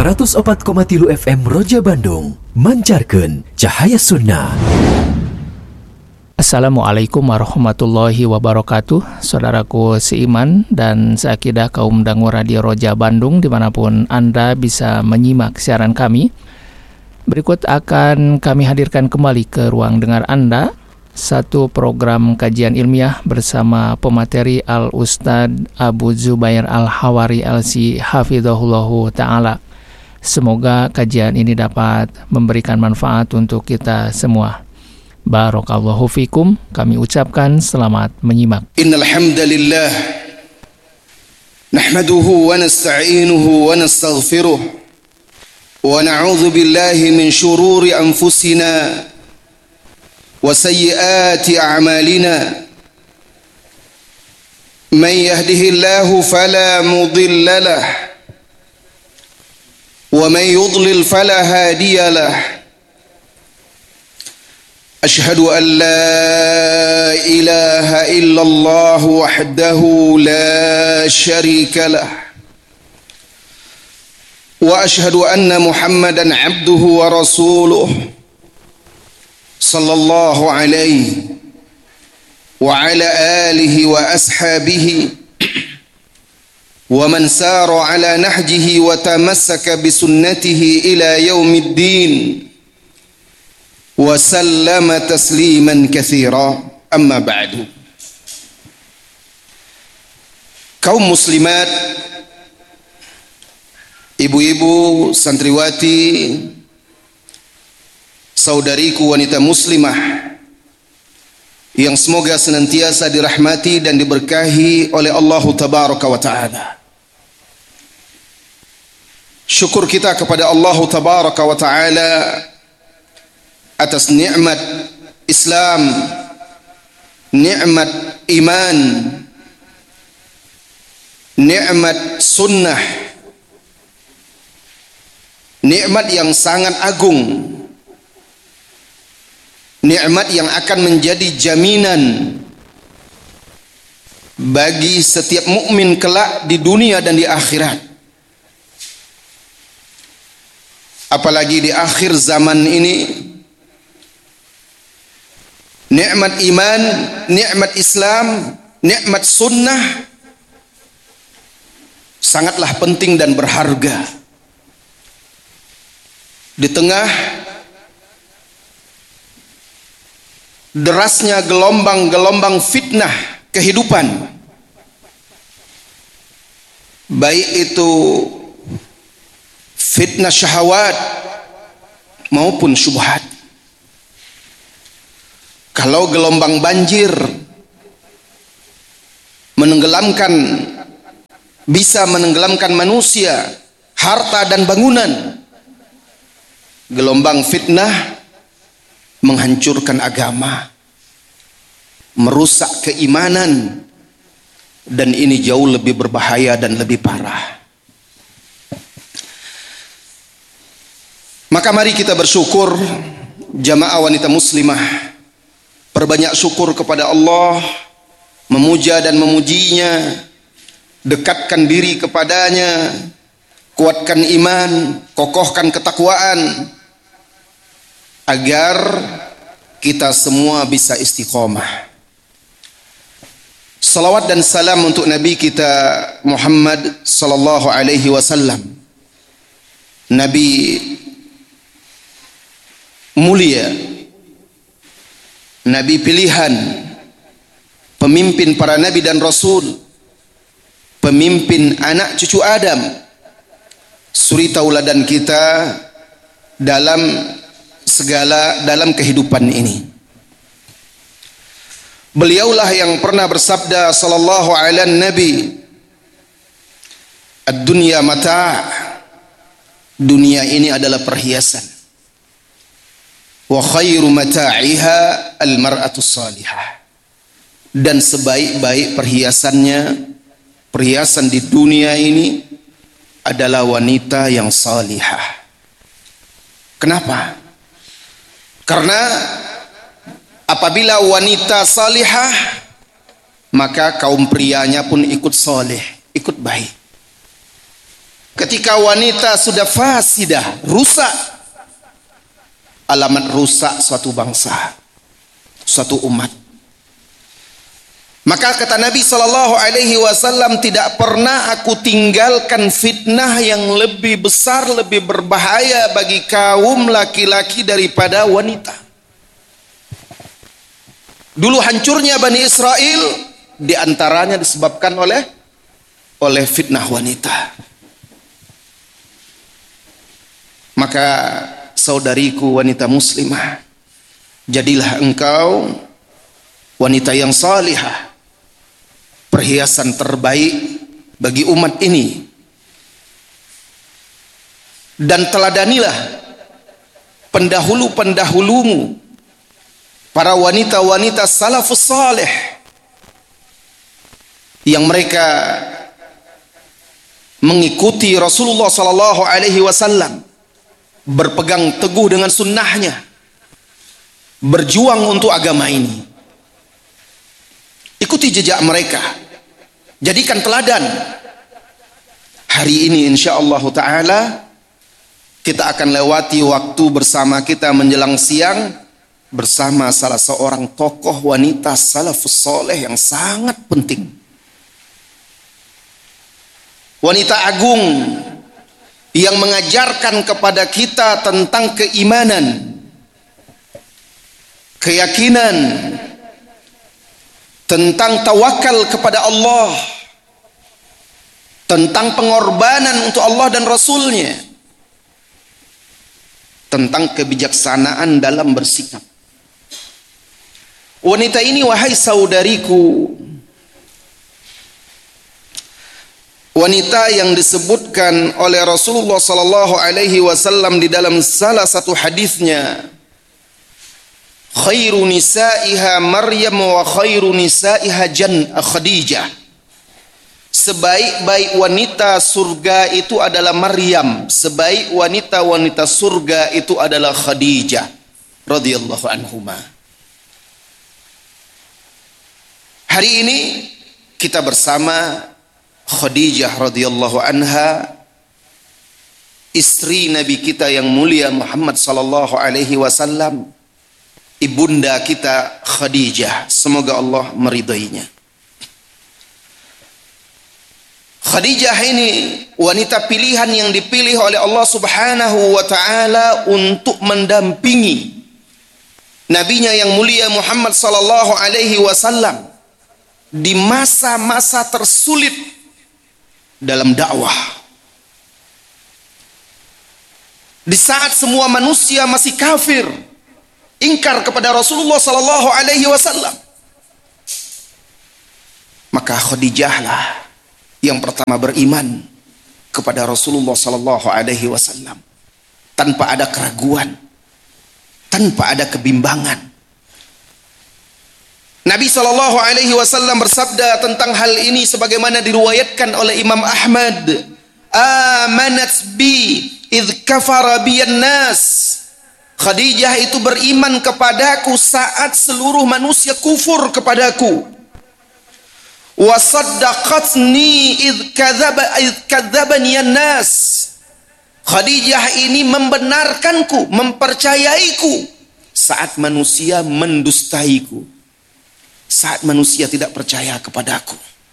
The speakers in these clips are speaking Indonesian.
104,3 FM Roja Bandung mancarkeun cahaya sunnah. Assalamualaikum warahmatullahi wabarakatuh. Saudaraku seiman dan seakidah kaum dangu Radio Roja Bandung dimanapun Anda bisa menyimak siaran kami. Berikut akan kami hadirkan kembali ke ruang dengar Anda satu program kajian ilmiah bersama pemateri Al-Ustadz Abu Zubair Al-Hawari LC Hafizahullahu Ta'ala. Semoga kajian ini dapat memberikan manfaat untuk kita semua. Barakallahu fikum. Kami ucapkan selamat menyimak. Innal hamdalillah nahmaduhu wa nasta'inuhu wa nastaghfiruh wa na'udzu billahi min shururi anfusina wa sayyiati a'malina. Man yahdihillahu fala mudilla lahu wa man yudlil fala hadiya lahu. أشهد أن لا إله إلا الله وحده لا شريك له وأشهد أن محمدا عبده ورسوله صلى الله عليه وعلى آله وأصحابه ومن سار على نهجه وتمسك بسنته إلى يوم الدين وسلم تسليما كثيرا. أما بعد. Kaum muslimat, ibu-ibu santriwati, saudariku wanita muslimah yang semoga senantiasa dirahmati dan diberkahi oleh Allah Tabaraka wa Ta'ala. Syukur kita kepada Allah Tabaraka wa Ta'ala atas nikmat Islam, nikmat iman, nikmat sunnah, nikmat yang sangat agung, nikmat yang akan menjadi jaminan bagi setiap mukmin kelak di dunia dan di akhirat. Apalagi di akhir zaman ini, nikmat iman, nikmat Islam, nikmat sunnah sangatlah penting dan berharga. Di tengah derasnya gelombang-gelombang fitnah kehidupan, baik itu fitnah syahwat maupun syubhat. Kalau gelombang banjir bisa menenggelamkan manusia, harta dan bangunan, gelombang fitnah menghancurkan agama, merusak keimanan, dan ini jauh lebih berbahaya dan lebih parah. Maka mari kita bersyukur, jamaah wanita muslimah, perbanyak syukur kepada Allah, memuja dan memujinya, dekatkan diri kepadanya, kuatkan iman, kokohkan ketakwaan, agar kita semua bisa istiqomah. Salawat dan salam untuk Nabi kita Muhammad sallallahu alaihi wasallam, Nabi mulia, Nabi pilihan, pemimpin para nabi dan rasul, pemimpin anak cucu Adam, suri tauladan kita dalam kehidupan ini. Beliaulah yang pernah bersabda sallallahu alaihi nabi, ad-dunya mata', dunia ini adalah perhiasan. Wa khairu mata'iha al-mar'atu salihah. Dan sebaik-baik perhiasan di dunia ini adalah wanita yang salihah. Kenapa? Karena apabila wanita salihah, maka kaum prianya pun ikut saleh, ikut baik. ketika wanita sudah fasidah, rusak, alamat rusak suatu bangsa, suatu umat. Maka kata Nabi SAW, tidak pernah aku tinggalkan fitnah yang lebih besar, lebih berbahaya bagi kaum laki-laki daripada wanita. Dulu hancurnya Bani Israel diantaranya disebabkan oleh fitnah wanita. Maka saudariku wanita muslimah, jadilah engkau wanita yang salihah, perhiasan terbaik bagi umat ini. Dan teladanilah pendahulu-pendahulumu, para wanita-wanita salafus saleh, yang mereka mengikuti Rasulullah SAW, berpegang teguh dengan sunnahnya, berjuang untuk agama ini. Ikuti jejak mereka, jadikan teladan. Hari ini insyaallah ta'ala kita akan lewati waktu bersama kita menjelang siang bersama salah seorang tokoh wanita salafus soleh yang sangat penting. Wanita agung yang mengajarkan kepada kita tentang keimanan, keyakinan, tentang tawakal kepada Allah, tentang pengorbanan untuk Allah dan Rasulnya, tentang kebijaksanaan dalam bersikap. Wanita ini, wahai saudariku, wanita yang disebutkan oleh Rasulullah SAW di dalam salah satu hadisnya, khairu nisaiha Maryam wa khairu nisaiha Khadijah. Sebaik-baik wanita surga itu adalah Maryam, sebaik wanita-wanita surga itu adalah Khadijah radhiyallahu anhuma. Hari ini kita bersama Khadijah radhiyallahu anha, istri Nabi kita yang mulia Muhammad sallallahu alaihi wasallam, ibunda kita Khadijah, semoga Allah meridainya. Khadijah ini wanita pilihan yang dipilih oleh Allah Subhanahu wa taala untuk mendampingi nabinya yang mulia Muhammad sallallahu alaihi wasallam di masa-masa tersulit dalam dakwah. Di saat semua manusia masih kafir, ingkar kepada Rasulullah sallallahu alaihi wasallam, maka Khadijahlah yang pertama beriman kepada Rasulullah sallallahu alaihi wasallam tanpa ada keraguan, tanpa ada kebimbangan. Nabi sallallahu alaihi wasallam bersabda tentang hal ini sebagaimana diriwayatkan oleh Imam Ahmad, amanat bi idh kafara biyan nas. Khadijah itu beriman kepadaku saat seluruh manusia kufur kepadaku. Wa saddaqatni idh kadzabani an-nas. Khadijah ini membenarkanku, mempercayaiku saat manusia mendustaiku, saat manusia tidak percaya kepadaku.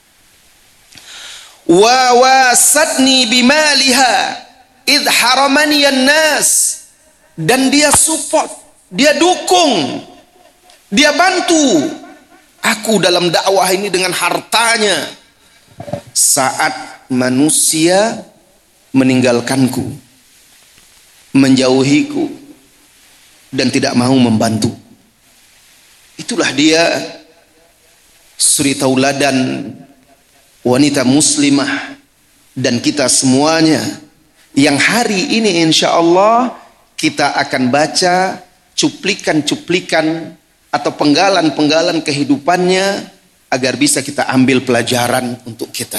Wa wasatni bimaliha idh haramani an-nas. Dan dia support, dia dukung, dia bantu aku dalam dakwah ini dengan hartanya saat manusia meninggalkanku, menjauhiku, dan tidak mau membantu. Itulah dia suri tauladan wanita muslimah dan kita semuanya yang hari ini insya Allah kita akan baca cuplikan-cuplikan atau penggalan-penggalan kehidupannya agar bisa kita ambil pelajaran untuk kita.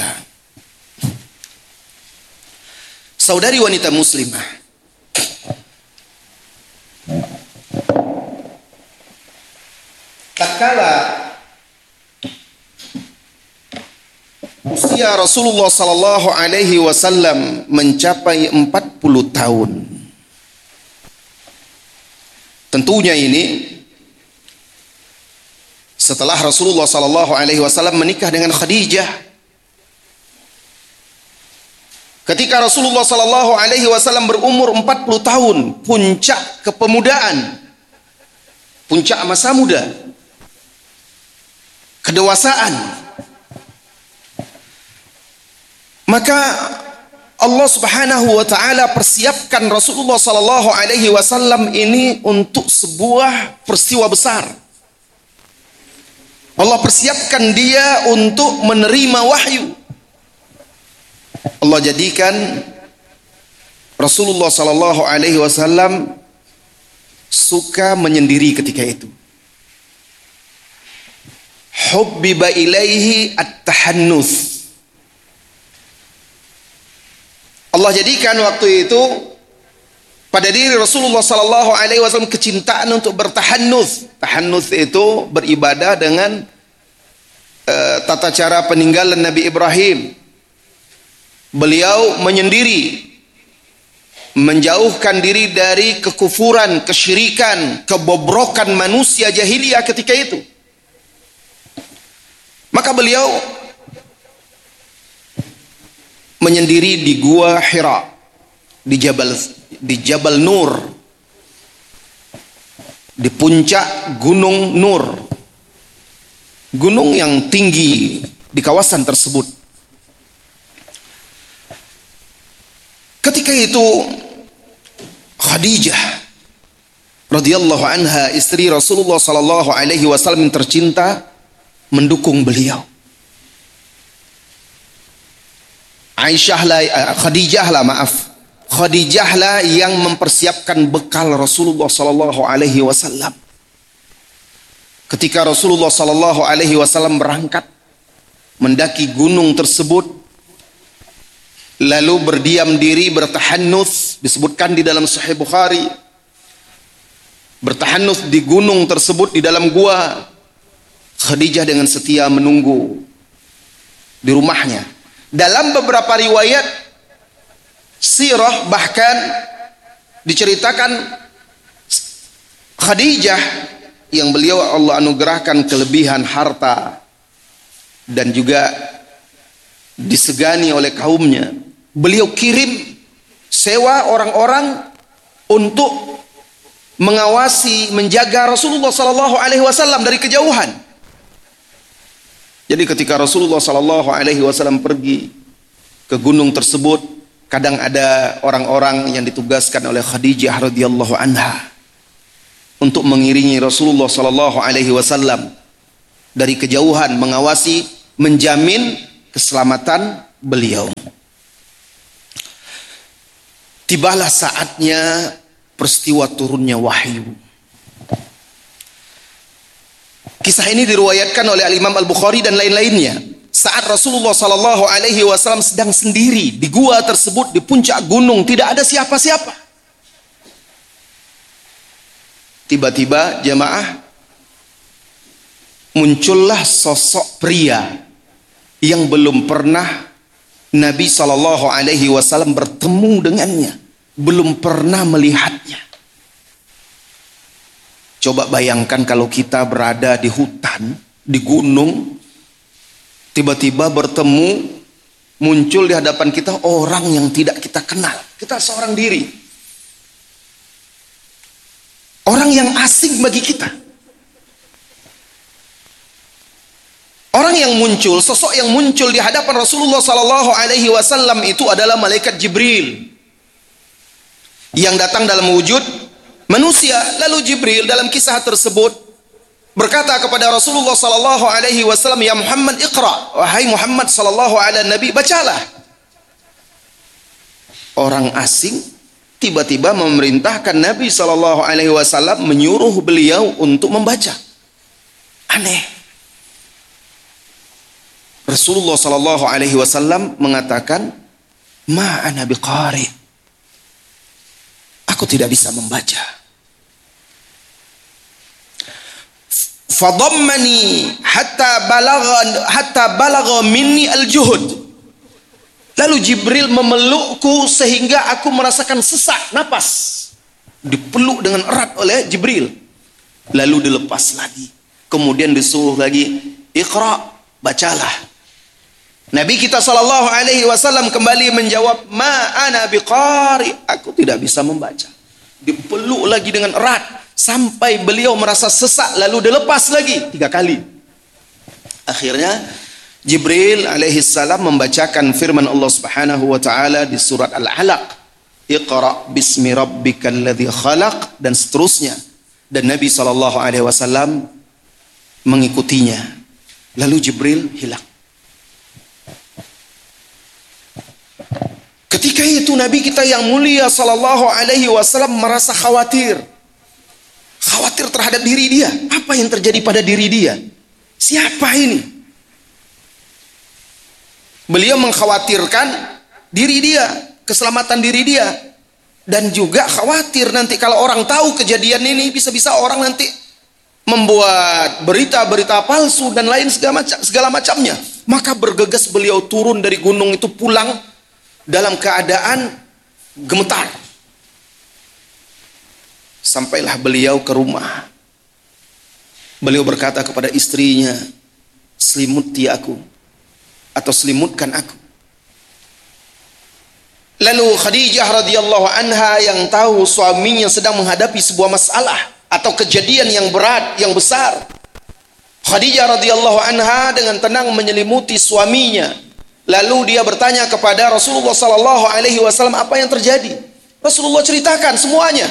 Saudari wanita muslimah, tatkala usia Rasulullah sallallahu alaihi wasallam mencapai 40 tahun. Tentunya ini setelah Rasulullah sallallahu alaihi wasallam menikah dengan Khadijah. Ketika Rasulullah sallallahu alaihi wasallam berumur 40 tahun, puncak kepemudaan, puncak masa muda, kedewasaan. Maka Allah Subhanahu wa taala persiapkan Rasulullah sallallahu alaihi wasallam ini untuk sebuah peristiwa besar. Allah persiapkan dia untuk menerima wahyu. Allah jadikan Rasulullah sallallahu alaihi wasallam suka menyendiri ketika itu. Hubbiba ilaihi at-tahannus. Allah jadikan waktu itu pada diri Rasulullah sallallahu alaihi wasallam kecintaan untuk bertahannuts. Tahannuts itu beribadah dengan tata cara peninggalan Nabi Ibrahim. Beliau menyendiri, menjauhkan diri dari kekufuran, kesyirikan, kebobrokan manusia jahiliyah ketika itu. Maka beliau menyendiri di gua Hira, di Jabal Nur, di puncak Gunung Nur, gunung yang tinggi di kawasan tersebut. Ketika itu Khadijah radhiyallahu anha, istri Rasulullah sallallahu alaihi wasallam yang tercinta, mendukung beliau. Khadijah lah yang mempersiapkan bekal Rasulullah sallallahu alaihi wasallam. Ketika Rasulullah sallallahu alaihi wasallam berangkat mendaki gunung tersebut, lalu berdiam diri, bertahannuts, disebutkan di dalam Sahih Bukhari, bertahannuts di gunung tersebut, di dalam gua. Khadijah dengan setia menunggu di rumahnya. Dalam beberapa riwayat sirah bahkan diceritakan Khadijah yang beliau Allah anugerahkan kelebihan harta dan juga disegani oleh kaumnya. Beliau kirim sewa orang-orang untuk mengawasi, menjaga Rasulullah sallallahu alaihi wasallam dari kejauhan. Jadi ketika Rasulullah sallallahu alaihi wasallam pergi ke gunung tersebut, kadang ada orang-orang yang ditugaskan oleh Khadijah radhiyallahu anha untuk mengiringi Rasulullah sallallahu alaihi wasallam dari kejauhan, mengawasi, menjamin keselamatan beliau. Tibalah saatnya peristiwa turunnya wahyu. Kisah ini diriwayatkan oleh Al-Imam Al-Bukhari dan lain-lainnya. Saat Rasulullah sallallahu alaihi wasallam sedang sendiri di gua tersebut di puncak gunung, tidak ada siapa-siapa. Tiba-tiba jemaah, muncullah sosok pria yang belum pernah Nabi sallallahu alaihi wasallam bertemu dengannya, belum pernah melihatnya. Coba bayangkan kalau kita berada di hutan, di gunung, tiba-tiba bertemu, muncul di hadapan kita orang yang tidak kita kenal. Kita seorang diri. Orang yang asing bagi kita. Orang yang muncul, sosok yang muncul di hadapan Rasulullah sallallahu alaihi wasallam itu adalah malaikat Jibril yang datang dalam wujud manusia. Lalu Jibril dalam kisah tersebut berkata kepada Rasulullah sallallahu alaihi wasallam, "Ya Muhammad, iqra." Wahai Muhammad sallallahu alaihi nabi, bacalah. Orang asing tiba-tiba memerintahkan Nabi sallallahu alaihi wasallam, menyuruh beliau untuk membaca. Aneh. Rasulullah sallallahu alaihi wasallam mengatakan, "Ma ana biqari." Aku tidak bisa membaca. Fadammani hatta balagha minni al-juhud. Lalu Jibril memelukku sehingga aku merasakan sesak napas. Dipeluk dengan erat oleh Jibril. Lalu dilepas lagi. Kemudian disuruh lagi, Iqra, bacalah. Nabi kita SAW kembali menjawab, Ma ana biqari, aku tidak bisa membaca. Dipeluk lagi dengan erat sampai beliau merasa sesak, lalu dilepas lagi 3 kali. Akhirnya Jibril alaihissalam membacakan firman Allah Subhanahu wa taala di surat Al-Alaq, Iqra bismi rabbikal ladzi khalaq, dan seterusnya. Dan Nabi SAW mengikutinya. Lalu Jibril hilang. Ketika itu Nabi kita yang mulia SAW merasa khawatir. Khawatir terhadap diri dia. Apa yang terjadi pada diri dia? Siapa ini? Beliau mengkhawatirkan diri dia, keselamatan diri dia. Dan juga khawatir nanti kalau orang tahu kejadian ini, bisa-bisa orang nanti membuat berita-berita palsu dan lain segala macamnya. Maka bergegas beliau turun dari gunung itu pulang dalam keadaan gemetar. Sampailah beliau ke rumah. Beliau berkata kepada istrinya, selimuti aku, atau selimutkan aku. Lalu Khadijah radhiyallahu anha yang tahu suaminya sedang menghadapi sebuah masalah atau kejadian yang berat, yang besar. Khadijah radhiyallahu anha dengan tenang menyelimuti suaminya. Lalu dia bertanya kepada Rasulullah sallallahu alaihi wasallam, apa yang terjadi? Rasulullah ceritakan semuanya.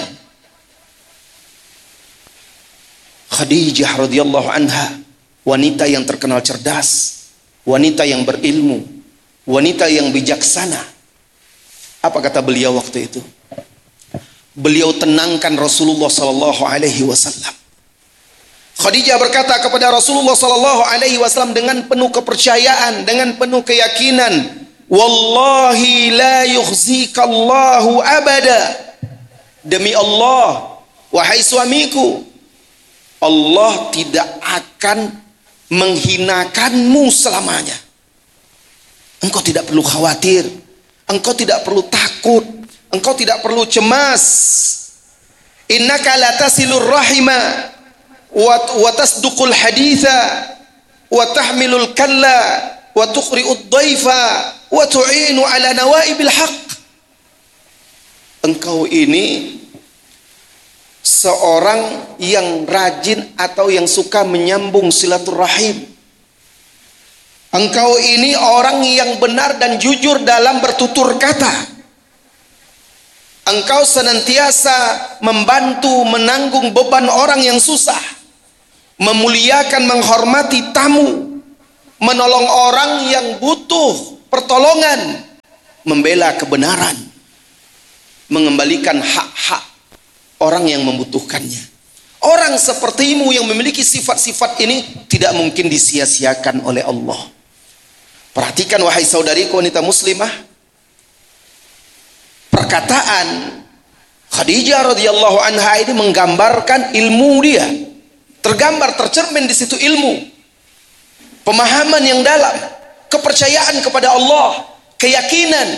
Khadijah radhiyallahu anha, wanita yang terkenal cerdas, wanita yang berilmu, wanita yang bijaksana. Apa kata beliau waktu itu? Beliau tenangkan Rasulullah sallallahu alaihi wasallam. Khadijah berkata kepada Rasulullah sallallahu alaihi wasallam dengan penuh kepercayaan, dengan penuh keyakinan, wallahi la yukhzikallahu abada. Demi Allah, wahai suamiku, Allah tidak akan menghinakanmu selamanya. Engkau tidak perlu khawatir, engkau tidak perlu takut, engkau tidak perlu cemas. Innaka la tasilur rahima wa tasduqul haditha wa tahmilul kalla wa tuqri'ud dhaifa wa tu'inu ala nawaibil haqq. Engkau ini seorang yang rajin atau yang suka menyambung silaturahim. Engkau ini orang yang benar dan jujur dalam bertutur kata. Engkau senantiasa membantu menanggung beban orang yang susah, memuliakan, menghormati tamu, menolong orang yang butuh pertolongan, membela kebenaran, mengembalikan hak-hak orang yang membutuhkannya. Orang sepertimu yang memiliki sifat-sifat ini tidak mungkin disia-siakan oleh Allah. Perhatikan wahai saudariku wanita muslimah, perkataan Khadijah radhiyallahu anha ini menggambarkan ilmu dia. Tergambar, tercermin di situ ilmu, pemahaman yang dalam, kepercayaan kepada Allah, keyakinan.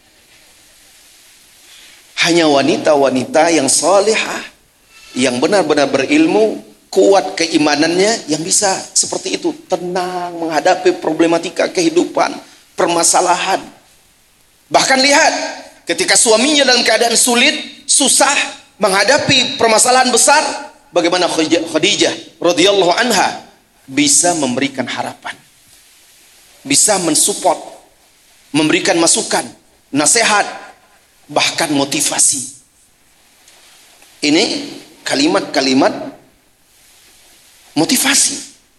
Hanya wanita-wanita yang salihah, yang benar-benar berilmu, kuat keimanannya, yang bisa seperti itu, tenang menghadapi problematika kehidupan, permasalahan. Bahkan lihat, ketika suaminya dalam keadaan sulit, susah, menghadapi permasalahan besar, bagaimana Khadijah radhiyallahu anha bisa memberikan harapan, bisa mensupport, memberikan masukan, nasihat, bahkan motivasi. Ini kalimat-kalimat motivasi.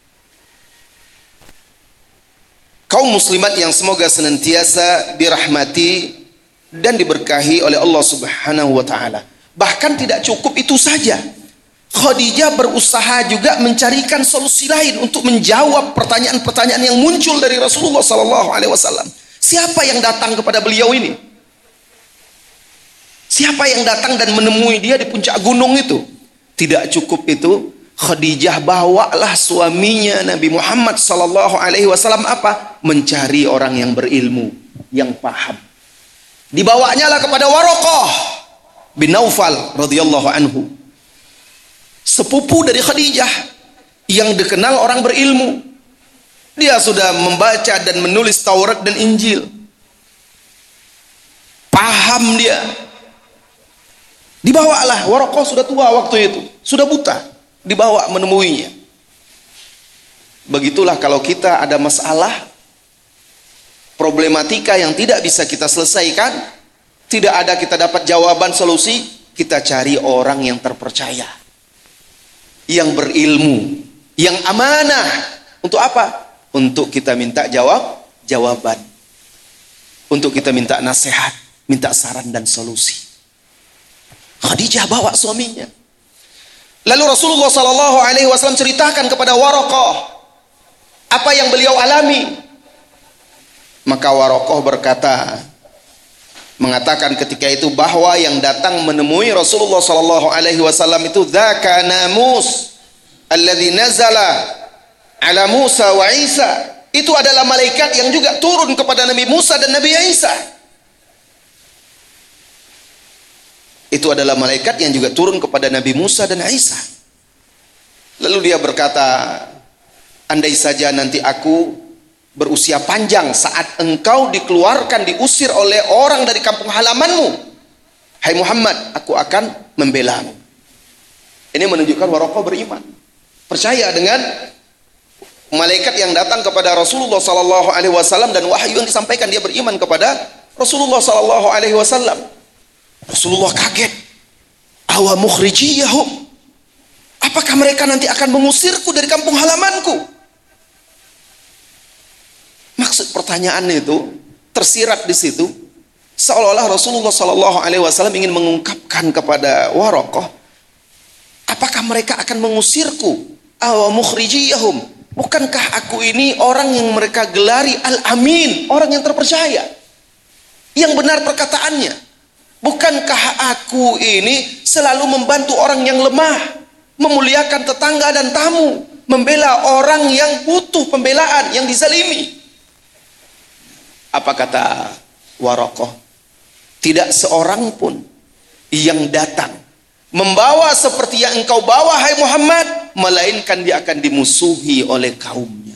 Kaum muslimat yang semoga senantiasa dirahmati dan diberkahi oleh Allah Subhanahu wa taala. Bahkan tidak cukup itu saja. Khadijah berusaha juga mencarikan solusi lain untuk menjawab pertanyaan-pertanyaan yang muncul dari Rasulullah sallallahu alaihi wasallam. Siapa yang datang kepada beliau ini? Siapa yang datang dan menemui dia di puncak gunung itu? Tidak cukup itu, Khadijah bawalah suaminya Nabi Muhammad sallallahu alaihi wasallam apa? Mencari orang yang berilmu, yang paham. Dibawanya lah kepada Waraqah bin Naufal radhiyallahu anhu, sepupu dari Khadijah yang dikenal orang berilmu. Dia sudah membaca dan menulis Taurat dan Injil. Paham dia. Dibawalah, Waraqah sudah tua waktu itu, sudah buta, dibawa menemuinya. Begitulah kalau kita ada masalah, problematika yang tidak bisa kita selesaikan, tidak ada kita dapat jawaban solusi, kita cari orang yang terpercaya, yang berilmu, yang amanah. Untuk apa? Untuk kita minta jawaban, untuk kita minta nasihat, minta saran dan solusi. Khadijah bawa suaminya. Lalu Rasulullah SAW ceritakan kepada Waraqah apa yang beliau alami. Maka Waraqah mengatakan ketika itu bahwa yang datang menemui Rasulullah SAW itu dzaka namus alladzi nazala ala Musa wa Isa. Itu adalah malaikat yang juga turun kepada Nabi Musa dan Nabi Isa. Itu adalah malaikat yang juga turun kepada Nabi Musa dan Isa. Lalu dia berkata, andai saja nanti aku berusia panjang saat engkau dikeluarkan, diusir oleh orang dari kampung halamanmu, hai Muhammad, aku akan membelamu. Ini menunjukkan Waraqah beriman, percaya dengan malaikat yang datang kepada Rasulullah SAW dan wahyu yang disampaikan. Dia beriman kepada Rasulullah SAW. Rasulullah kaget. Awa mukhrijiyahum, apakah mereka nanti akan mengusirku dari kampung halamanku? Maksud pertanyaan itu tersirat di situ, seolah-olah Rasulullah SAW ingin mengungkapkan kepada Waraqah, apakah mereka akan mengusirku? Awa mukhrijiyahum, bukankah aku ini orang yang mereka gelari al-amin, orang yang terpercaya, yang benar perkataannya? Bukankah aku ini selalu membantu orang yang lemah, memuliakan tetangga dan tamu, membela orang yang butuh pembelaan, yang dizalimi? Apa kata Waraqah? Tidak seorang pun yang datang membawa seperti yang engkau bawa, hai Muhammad, melainkan dia akan dimusuhi oleh kaumnya.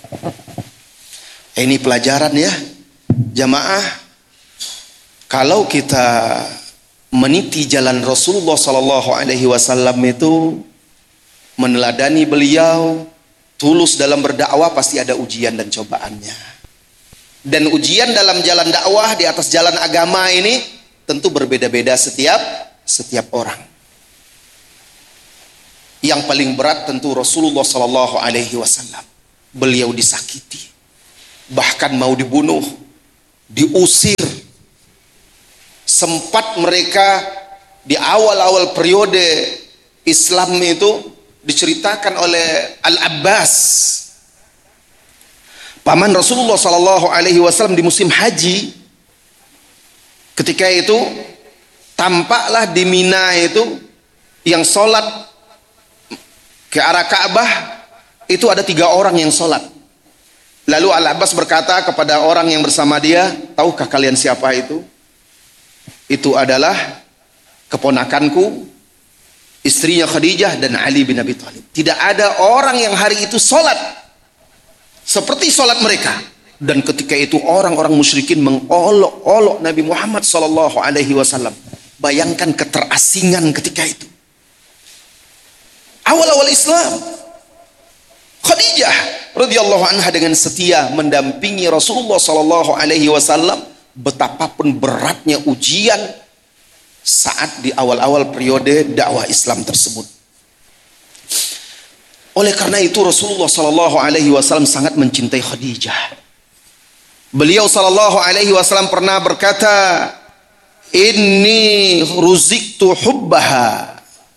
Ini pelajaran ya, jamaah. Kalau kita meniti jalan Rasulullah SAW itu, meneladani beliau, tulus dalam berdakwah, pasti ada ujian dan cobaannya. Dan ujian dalam jalan dakwah di atas jalan agama ini tentu berbeda-beda setiap orang. Yang paling berat tentu Rasulullah SAW. Beliau disakiti, bahkan mau dibunuh, diusir. Sempat mereka di awal-awal periode Islam itu diceritakan oleh Al-Abbas, paman Rasulullah SAW, di musim haji. Ketika itu tampaklah di Mina itu yang sholat ke arah Ka'bah itu ada 3 orang yang sholat. Lalu Al-Abbas berkata kepada orang yang bersama dia, tahukah kalian siapa itu? Itu adalah keponakanku, istrinya Khadijah dan Ali bin Abi Thalib. Tidak ada orang yang hari itu sholat seperti sholat mereka. Dan ketika itu orang-orang musyrikin mengolok-olok Nabi Muhammad SAW. Bayangkan keterasingan ketika itu. Awal-awal Islam, Khadijah radhiyallahu anha dengan setia mendampingi Rasulullah SAW. Betapapun beratnya ujian saat di awal-awal periode dakwah Islam tersebut. Oleh karena itu Rasulullah SAW sangat mencintai Khadijah. Beliau SAW pernah berkata, inni ruziktu hubbaha.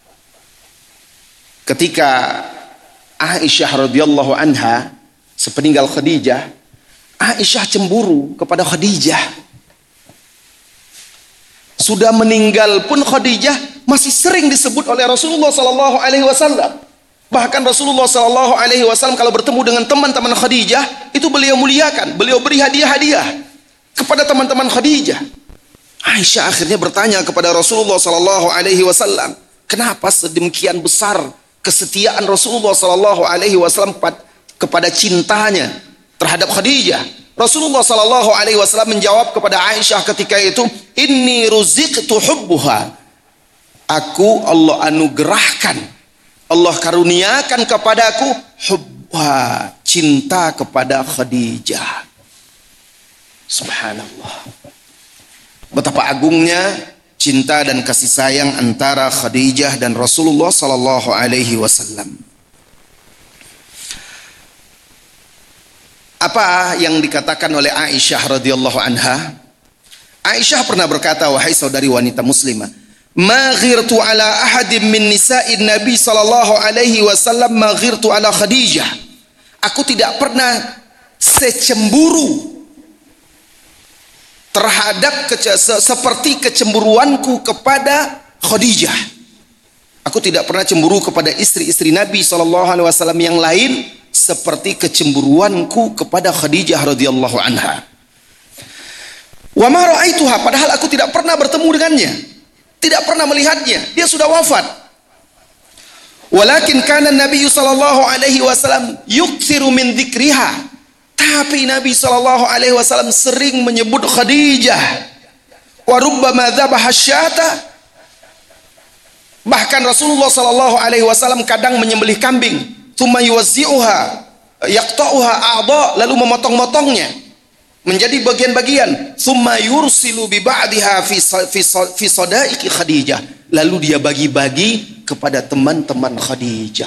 Ketika Aisyah radhiyallahu anha sepeninggal Khadijah, Aisyah cemburu kepada Khadijah. Sudah meninggal pun Khadijah masih sering disebut oleh Rasulullah SAW. Bahkan Rasulullah SAW kalau bertemu dengan teman-teman Khadijah itu beliau muliakan, beliau beri hadiah-hadiah. kepada teman-teman Khadijah. Aisyah akhirnya bertanya kepada Rasulullah sallallahu alaihi wasallam, kenapa sedemikian besar kesetiaan Rasulullah sallallahu alaihi wasallam kepada cintanya terhadap Khadijah? Rasulullah sallallahu alaihi wasallam menjawab kepada Aisyah ketika itu, inni ruziqtu hubbuha. Aku Allah anugerahkan, Allah karuniakan kepadaku hubbuha, cinta kepada Khadijah. Subhanallah. Betapa agungnya cinta dan kasih sayang antara Khadijah dan Rasulullah sallallahu alaihi wasallam. Apa yang dikatakan oleh Aisyah radhiyallahu anha? Aisyah pernah berkata, wahai saudari wanita muslimah, ma ghirtu ala ahadin min nisa'in Nabi sallallahu alaihi wasallam ma ghirtu ala Khadijah. Aku tidak pernah secemburu terhadap seperti kecemburuanku kepada Khadijah. Aku tidak pernah cemburu kepada istri-istri Nabi sallallahu alaihi wasallam yang lain seperti kecemburuanku kepada Khadijah radhiyallahu anha. Wa ma ra'aituha, padahal aku tidak pernah bertemu dengannya, tidak pernah melihatnya, dia sudah wafat. Walakin kana Nabi sallallahu alaihi wasallam yukthiru min dzikriha. Tapi Nabi sallallahu alaihi wasallam sering menyebut Khadijah. Wa rubbama dzabaha syata. Bahkan Rasulullah sallallahu alaihi wasallam kadang menyembelih kambing, tsumma yuwazzi'uha, yaqta'uha a'dha, lalu memotong-motongnya menjadi bagian-bagian, tsumma yursilu bi ba'dihha fi sadaiqi Khadijah, lalu dia bagi-bagi kepada teman-teman Khadijah.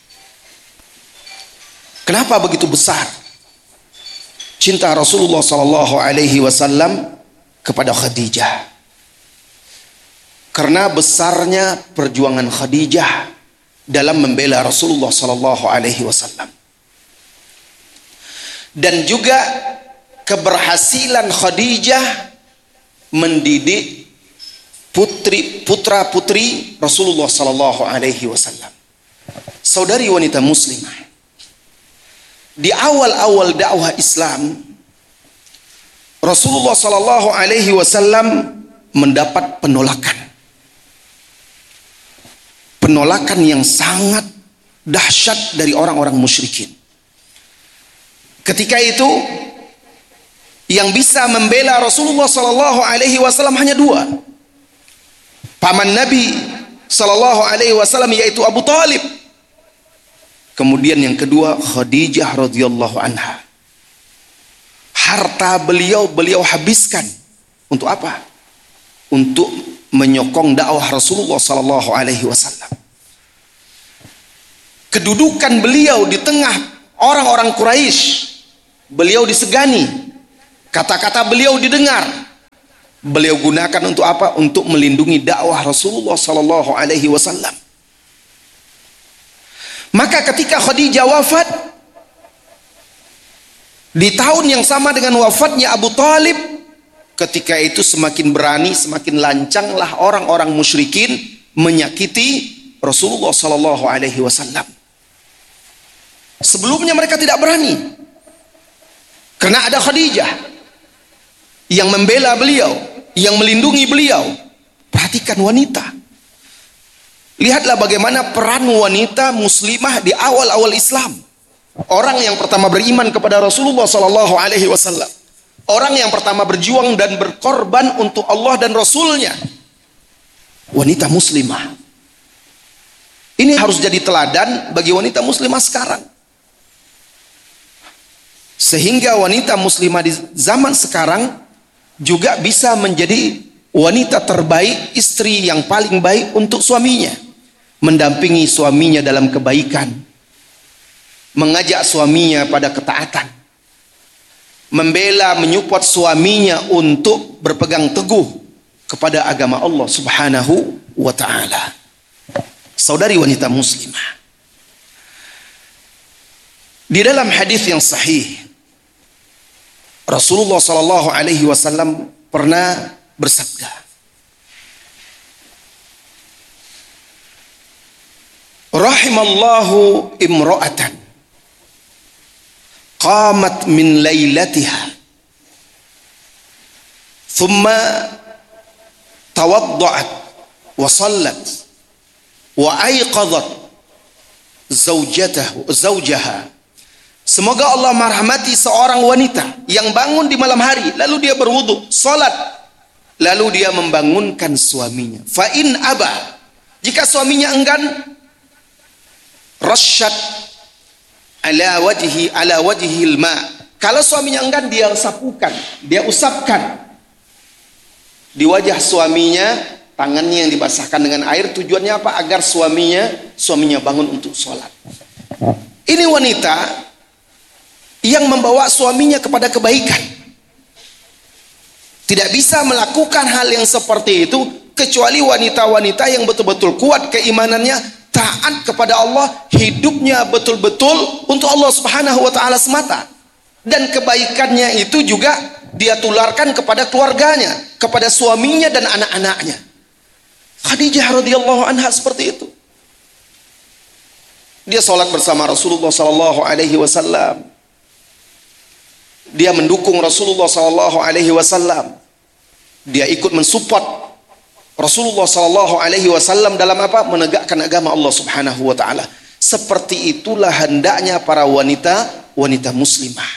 Kenapa begitu besar cinta Rasulullah sallallahu alaihi wasallam kepada Khadijah? Karena besarnya perjuangan Khadijah dalam membela Rasulullah sallallahu alaihi wasallam, dan juga keberhasilan Khadijah mendidik putra-putri Rasulullah sallallahu alaihi wasallam. Saudari wanita muslimah, di awal-awal dakwah Islam, Rasulullah sallallahu alaihi wasallam mendapat penolakan yang sangat dahsyat dari orang-orang musyrikin. Ketika itu yang bisa membela Rasulullah sallallahu alaihi wasallam hanya dua. Paman Nabi sallallahu alaihi wasallam, yaitu Abu Talib. Kemudian yang kedua, Khadijah radhiyallahu anha. Harta beliau habiskan untuk apa? Untuk menyokong dakwah Rasulullah sallallahu alaihi wasallam. Kedudukan beliau di tengah orang-orang Quraisy, beliau disegani, kata-kata beliau didengar. Beliau gunakan untuk apa? Untuk melindungi dakwah Rasulullah sallallahu alaihi wasallam. Maka ketika Khadijah wafat, di tahun yang sama dengan wafatnya Abu Talib, ketika itu semakin berani, semakin lancanglah orang-orang musyrikin menyakiti Rasulullah sallallahu alaihi wasallam. Sebelumnya mereka tidak berani, karena ada Khadijah yang membela beliau, yang melindungi beliau. Perhatikan wanita. Lihatlah bagaimana peran wanita muslimah di awal-awal Islam. Orang yang pertama beriman kepada Rasulullah sallallahu alaihi wasallam. Orang yang pertama berjuang dan berkorban untuk Allah dan Rasulnya. Wanita muslimah. Ini harus jadi teladan bagi wanita muslimah sekarang. Sehingga wanita muslimah di zaman sekarang juga bisa menjadi wanita terbaik, istri yang paling baik untuk suaminya. Mendampingi suaminya dalam kebaikan, mengajak suaminya pada ketaatan, membela, menyupport suaminya untuk berpegang teguh kepada agama Allah Subhanahu wa ta'ala. Saudari wanita muslimah, di dalam hadis yang sahih, Rasulullah sallallahu alaihi wasallam pernah bersabda, rahimallahu imra'atan qamat min lailatiha thumma tawadda'at wa sallat wa aiqadhat zawjaha. Semoga Allah merahmati seorang wanita yang bangun di malam hari, lalu dia berwudu, salat, lalu dia membangunkan suaminya. Fa in aba, jika suaminya enggan, rasyat ala wajhil ma. Kalau suaminya enggan, dia sapukan, dia usapkan di wajah suaminya, tangannya yang dibasahkan dengan air. Tujuannya apa? Agar suaminya bangun untuk sholat. Ini wanita yang membawa suaminya kepada kebaikan. Tidak bisa melakukan hal yang seperti itu kecuali wanita-wanita yang betul-betul kuat keimanannya, taat kepada Allah, hidupnya betul-betul untuk Allah Subhanahu wa taala semata. Dan kebaikannya itu juga dia tularkan kepada keluarganya, kepada suaminya dan anak-anaknya. Khadijah radhiyallahu anha seperti itu. Dia sholat bersama Rasulullah sallallahu alaihi wasallam. Dia mendukung Rasulullah sallallahu alaihi wasallam. Dia ikut mensupport Rasulullah sallallahu alaihi wasallam dalam apa? Menegakkan agama Allah Subhanahu wa taala. Seperti itulah hendaknya para wanita muslimah.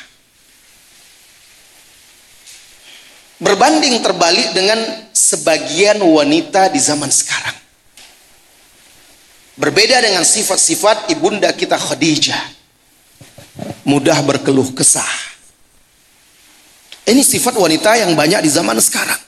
Berbanding terbalik dengan sebagian wanita di zaman sekarang. Berbeda dengan sifat-sifat ibunda kita Khadijah. Mudah berkeluh kesah. Ini sifat wanita yang banyak di zaman sekarang.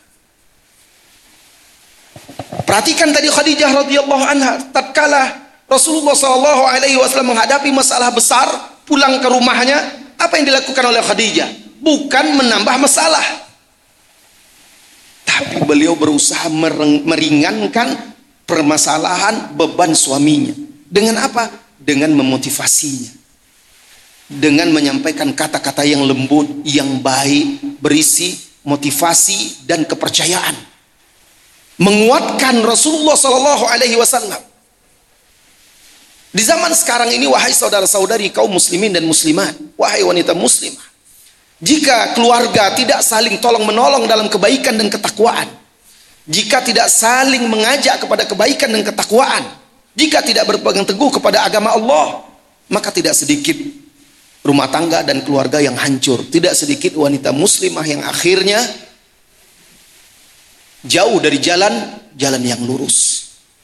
Perhatikan tadi Khadijah radhiyallahu anha, tatkala Rasulullah sallallahu alaihi wasallam menghadapi masalah besar, pulang ke rumahnya, apa yang dilakukan oleh Khadijah? Bukan menambah masalah, tapi beliau berusaha meringankan permasalahan beban suaminya. Dengan apa? Dengan memotivasinya, dengan menyampaikan kata-kata yang lembut, yang baik, berisi motivasi dan kepercayaan, menguatkan Rasulullah sallallahu alaihi wasallam. Di zaman sekarang ini, wahai saudara-saudari kaum muslimin dan muslimat, wahai wanita muslimah, jika keluarga tidak saling tolong-menolong dalam kebaikan dan ketakwaan, jika tidak saling mengajak kepada kebaikan dan ketakwaan, jika tidak berpegang teguh kepada agama Allah, maka tidak sedikit rumah tangga dan keluarga yang hancur. Tidak sedikit wanita muslimah yang akhirnya jauh dari jalan yang lurus.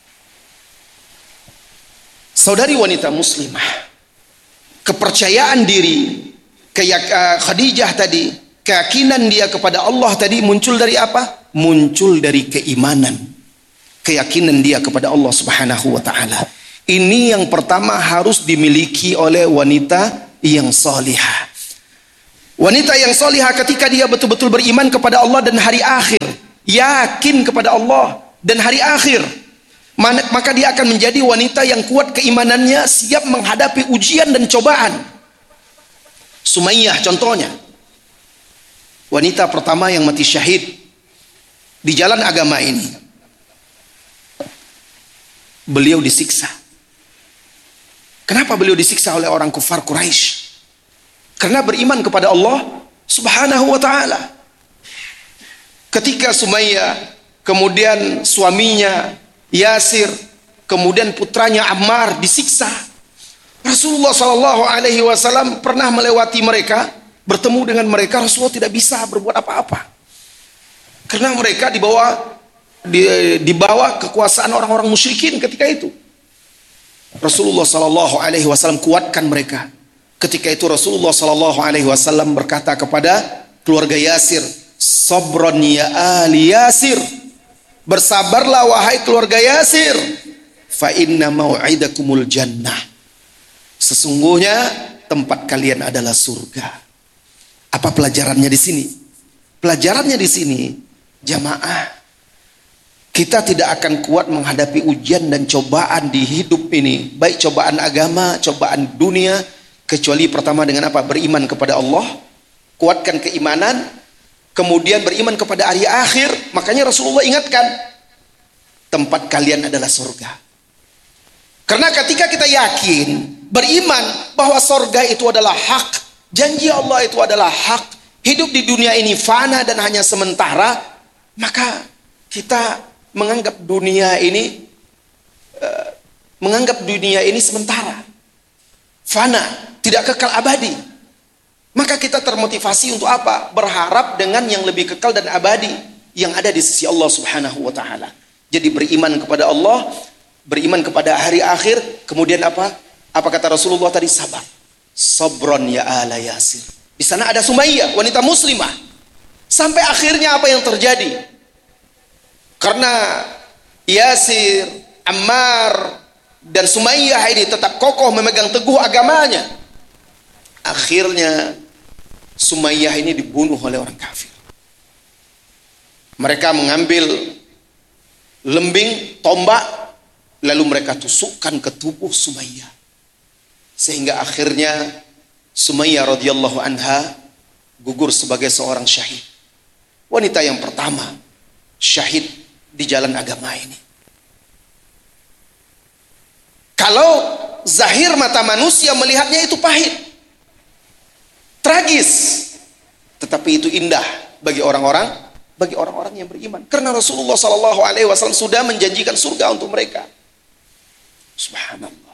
Saudari wanita muslimah, kepercayaan diri Khadijah tadi, keyakinan dia kepada Allah tadi muncul dari apa? Muncul dari keimanan, keyakinan dia kepada Allah Subhanahu wa taala. Ini yang pertama harus dimiliki oleh wanita yang salihah. Wanita yang salihah ketika dia betul-betul beriman kepada Allah dan hari akhir, yakin kepada Allah dan hari akhir, maka dia akan menjadi wanita yang kuat keimanannya, siap menghadapi ujian dan cobaan. Sumayyah contohnya, wanita pertama yang mati syahid di jalan agama ini. Beliau disiksa. Kenapa beliau disiksa oleh orang kufar Quraisy? Karena beriman kepada Allah Subhanahu wa taala. Ketika Sumayyah, kemudian suaminya Yasir, kemudian putranya Ammar disiksa, Rasulullah sallallahu alaihi wasallam pernah melewati mereka, bertemu dengan mereka. Rasulullah tidak bisa berbuat apa-apa karena mereka di bawah kekuasaan orang-orang musyrikin ketika itu. Rasulullah sallallahu alaihi wasallam kuatkan mereka. Ketika itu Rasulullah sallallahu alaihi wasallam berkata kepada keluarga Yasir, "Sabran ya ali Yasir." Bersabarlah wahai keluarga Yasir. Fa inna mau'idakumul jannah. Sesungguhnya tempat kalian adalah surga. Apa pelajarannya di sini? Pelajarannya di sini, jamaah, kita tidak akan kuat menghadapi ujian dan cobaan di hidup ini, baik cobaan agama, cobaan dunia, kecuali pertama dengan apa? Beriman kepada Allah, kuatkan keimanan, kemudian beriman kepada hari akhir. Makanya Rasulullah ingatkan, tempat kalian adalah surga. Karena ketika kita yakin, beriman bahwa surga itu adalah hak, janji Allah itu adalah hak, hidup di dunia ini fana dan hanya sementara, Maka kita menganggap dunia ini sementara, fana, tidak kekal abadi. Maka kita termotivasi untuk apa? Berharap dengan yang lebih kekal dan abadi yang ada di sisi Allah Subhanahu wa taala. Jadi beriman kepada Allah, beriman kepada hari akhir, kemudian apa? Apa kata Rasulullah tadi? Sabar. Sabron ya ala Yasir. Di sana ada Sumayyah, wanita muslimah. Sampai akhirnya apa yang terjadi? Karena Yasir, Ammar, dan Sumayyah ini tetap kokoh memegang teguh agamanya. Akhirnya Sumayyah ini dibunuh oleh orang kafir. Mereka mengambil lembing, tombak, lalu mereka tusukkan ke tubuh Sumayyah. Sehingga akhirnya Sumayyah radhiyallahu anha gugur sebagai seorang syahid. Wanita yang pertama syahid di jalan agama ini. Kalau zahir mata manusia melihatnya itu pahit, tragis, tetapi itu indah bagi orang-orang yang beriman. Karena Rasulullah SAW sudah menjanjikan surga untuk mereka. Subhanallah.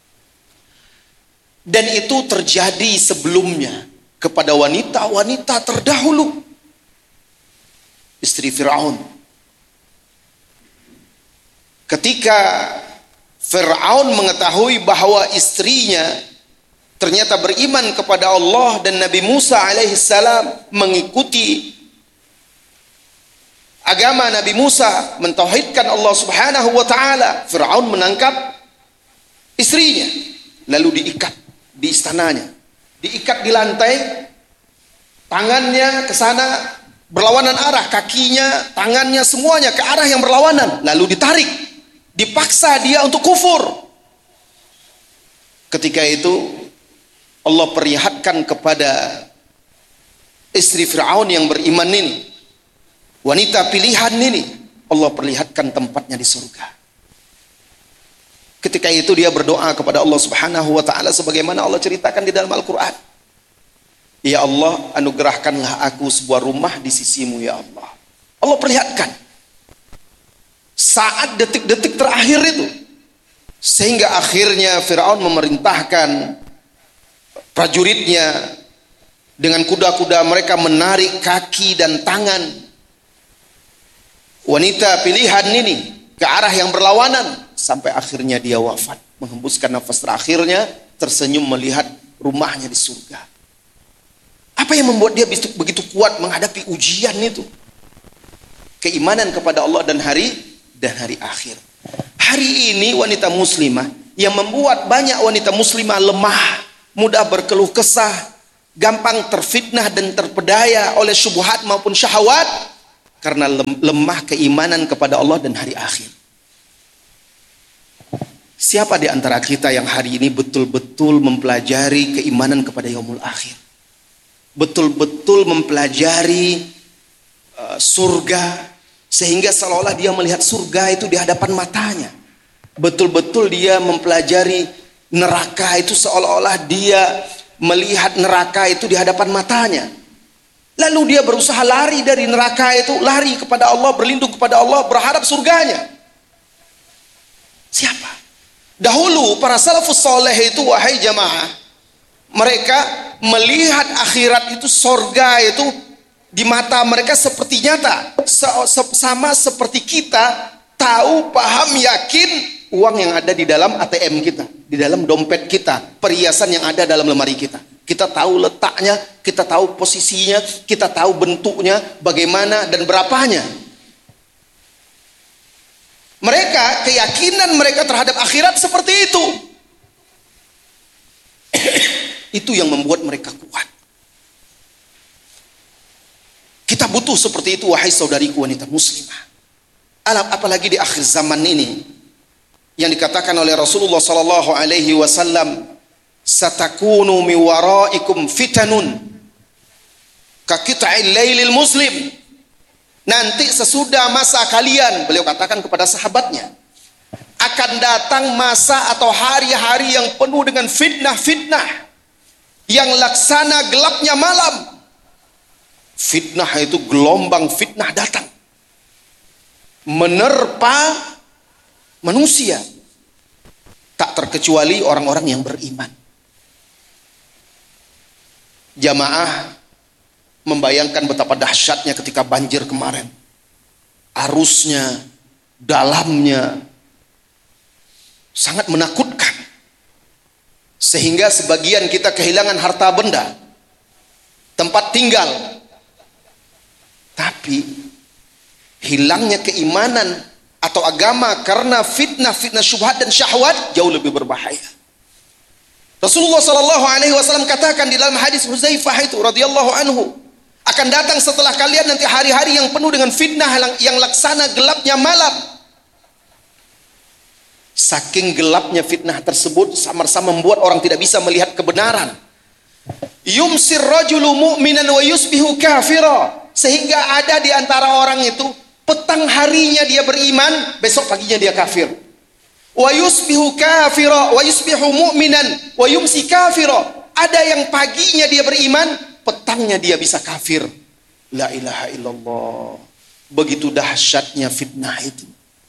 Dan itu terjadi sebelumnya kepada wanita-wanita terdahulu. Istri Fir'aun. Ketika Fir'aun mengetahui bahwa istrinya ternyata beriman kepada Allah dan Nabi Musa alaihissalam, mengikuti agama Nabi Musa, mentauhidkan Allah Subhanahu wa taala, Fir'aun menangkap istrinya, lalu diikat di istananya, diikat di lantai, tangannya ke sana berlawanan arah, kakinya, tangannya, semuanya ke arah yang berlawanan, lalu ditarik, dipaksa dia untuk kufur. Ketika itu Allah perlihatkan kepada istri Fir'aun yang beriman ini, wanita pilihan ini, Allah perlihatkan tempatnya di surga. Ketika itu dia berdoa kepada Allah Subhanahu wa taala sebagaimana Allah ceritakan di dalam Al-Qur'an. Ya Allah, anugerahkanlah aku sebuah rumah di sisimu ya Allah. Allah perlihatkan saat detik-detik terakhir itu, sehingga akhirnya Fir'aun memerintahkan prajuritnya dengan kuda-kuda mereka menarik kaki dan tangan wanita pilihan ini ke arah yang berlawanan, sampai akhirnya dia wafat, menghembuskan nafas terakhirnya, tersenyum melihat rumahnya di surga. Apa yang membuat dia begitu kuat menghadapi ujian itu? Keimanan kepada Allah dan hari akhir. Hari ini wanita muslimah yang membuat banyak wanita muslimah lemah, mudah berkeluh kesah, gampang terfitnah dan terpedaya oleh syubhat maupun syahwat, karena lemah keimanan kepada Allah dan hari akhir. Siapa di antara kita yang hari ini betul-betul mempelajari keimanan kepada yaumul akhir? Betul-betul mempelajari surga, sehingga seolah-olah dia melihat surga itu di hadapan matanya. Betul-betul dia mempelajari neraka itu seolah-olah dia melihat neraka itu di hadapan matanya. Lalu dia berusaha lari dari neraka itu, lari kepada Allah, berlindung kepada Allah, berharap surganya. Siapa? Dahulu para salafus soleh itu, wahai jamaah, mereka melihat akhirat itu, sorga itu di mata mereka seperti nyata, sama seperti kita tahu, paham, yakin uang yang ada di dalam ATM kita, di dalam dompet kita, perhiasan yang ada dalam lemari kita. Kita tahu letaknya, kita tahu posisinya, kita tahu bentuknya, bagaimana dan berapanya. Mereka, keyakinan mereka terhadap akhirat seperti itu. Itu yang membuat mereka kuat. Kita butuh seperti itu, wahai saudariku wanita muslimah. Apalagi di akhir zaman ini, yang dikatakan oleh Rasulullah sallallahu alaihi wasallam, satakunu mi waraikum fitanun ka qita'il lailil muslim. Nanti sesudah masa kalian, beliau katakan kepada sahabatnya, akan datang masa atau hari-hari yang penuh dengan fitnah-fitnah, yang laksana gelapnya malam. Fitnah itu gelombang fitnah datang. menerpa manusia, tak terkecuali orang-orang yang beriman. Jamaah membayangkan betapa dahsyatnya ketika banjir kemarin. Arusnya, dalamnya sangat menakutkan. Sehingga sebagian kita kehilangan harta benda, tempat tinggal. Tapi hilangnya keimanan atau agama karena fitnah syubhat dan syahwat jauh lebih berbahaya. Rasulullah sallallahu alaihi wasallam katakan di dalam hadis Hudzaifah itu radhiyallahu anhu, akan datang setelah kalian nanti hari-hari yang penuh dengan fitnah, yang laksana gelapnya malam. Saking gelapnya fitnah tersebut sama-sama membuat orang tidak bisa melihat kebenaran. Yumsir rajulu mu'minan wa yusbihu kafira, sehingga ada di antara orang itu petang harinya dia beriman, besok paginya dia kafir. Wa yusbihu kafira wa yusbihu mu'minan wa yumsi kafira, ada yang paginya dia beriman, petangnya dia bisa kafir. La ilaha illallah. Begitu dahsyatnya fitnah itu.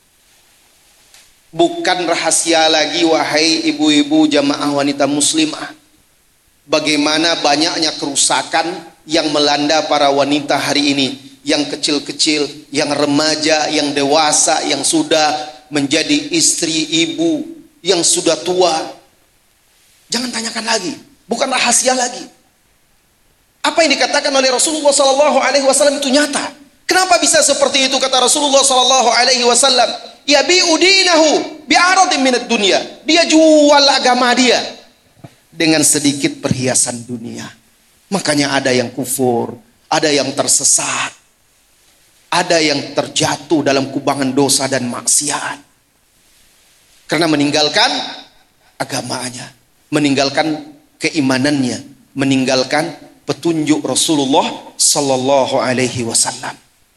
Bukan rahasia lagi wahai ibu-ibu jamaah wanita muslimah, bagaimana banyaknya kerusakan yang melanda para wanita hari ini, yang kecil-kecil, yang remaja, yang dewasa, yang sudah menjadi istri, ibu, yang sudah tua. Jangan tanyakan lagi, bukan rahasia lagi. Apa yang dikatakan oleh Rasulullah sallallahu alaihi wasallam itu nyata. Kenapa bisa seperti itu kata Rasulullah sallallahu alaihi wasallam? Yabi'u dinahu bi'aradin minad dunya. Dia jual agama dia dengan sedikit perhiasan dunia. Makanya ada yang kufur, ada yang tersesat, ada yang terjatuh dalam kubangan dosa dan maksiat karena meninggalkan agamanya, meninggalkan keimanannya, meninggalkan petunjuk Rasulullah sallallahu alaihi wasallam.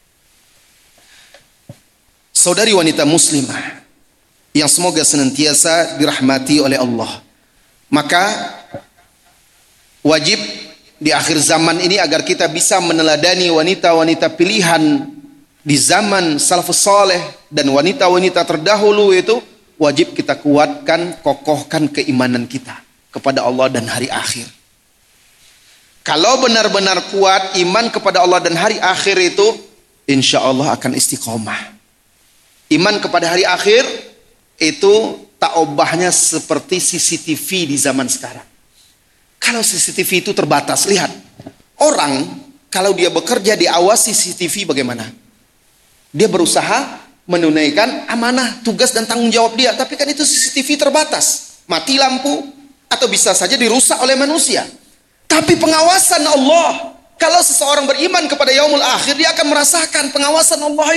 Saudari wanita muslimah yang semoga senantiasa dirahmati oleh Allah, maka wajib di akhir zaman ini agar kita bisa meneladani wanita-wanita pilihan di zaman salafus saleh dan wanita-wanita terdahulu itu, wajib kita kuatkan, kokohkan keimanan kita kepada Allah dan hari akhir. Kalau benar-benar kuat iman kepada Allah dan hari akhir itu, insya Allah akan istiqomah. Iman kepada hari akhir itu tak obahnya seperti CCTV di zaman sekarang. Kalau CCTV itu terbatas, lihat orang kalau dia bekerja diawasi CCTV bagaimana? Dia berusaha menunaikan amanah, tugas dan tanggung jawab dia, tapi kan itu CCTV terbatas, mati lampu atau bisa saja dirusak oleh manusia. Tapi pengawasan Allah, kalau seseorang beriman kepada yaumul akhir, dia akan merasakan pengawasan Allah